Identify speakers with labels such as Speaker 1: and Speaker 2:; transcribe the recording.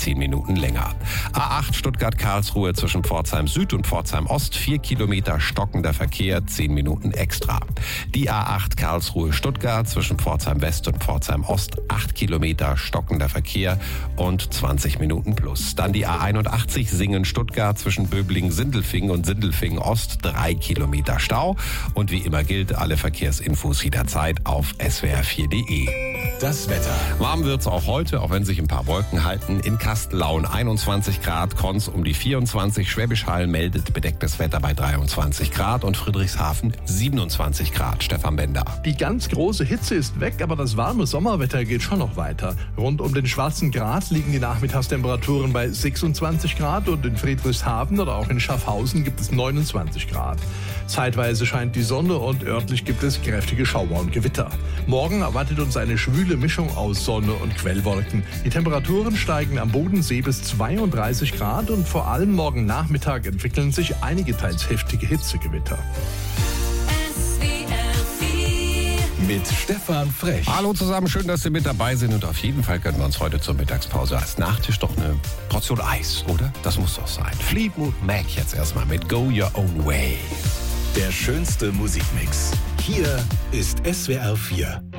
Speaker 1: 10 Minuten länger. A8 Stuttgart-Karlsruhe zwischen Pforzheim Süd und Pforzheim Ost, 4 Kilometer stockender Verkehr, 10 Minuten extra. Die A8 Karlsruhe-Stuttgart zwischen Pforzheim West und Pforzheim Ost, 8 Kilometer stockender Verkehr und 20 Minuten plus. Dann die A81 Singen-Stuttgart zwischen Böblingen-Sindelfingen und Sindelfingen-Ost, 3 Kilometer Stau. Und wie immer gilt, alle Verkehrsinfos jederzeit auf swr4.de.
Speaker 2: Das Wetter.
Speaker 1: Warm wird's auch heute, auch wenn sich ein paar Wolken halten. In Kastellaun 21 Grad, Konz um die 24, Schwäbisch Hall meldet bedecktes Wetter bei 23 Grad und Friedrichshafen 27 Grad. Stefan Bender.
Speaker 3: Die ganz große Hitze ist weg, aber das warme Sommerwetter geht schon noch weiter. Rund um den Schwarzen Grat liegen die Nachmittagstemperaturen bei 26 Grad und in Friedrichshafen oder auch in Schaffhausen gibt es 29 Grad. Zeitweise scheint die Sonne und örtlich gibt es kräftige Schauer und Gewitter. Morgen erwartet uns eine schwüle Mischung aus Sonne und Quellwolken. Die Temperaturen steigen am Bodensee bis 32 Grad und vor allem morgen Nachmittag entwickeln sich einige teils heftige Hitzegewitter.
Speaker 2: Mit Stefan Frech.
Speaker 1: Hallo zusammen, schön, dass Sie mit dabei sind und auf jeden Fall gönnen wir uns heute zur Mittagspause als Nachtisch doch eine Portion Eis, oder? Das muss doch sein. Fleetwood Mac jetzt erstmal mit Go Your Own Way.
Speaker 2: Der schönste Musikmix. Hier ist SWR 4.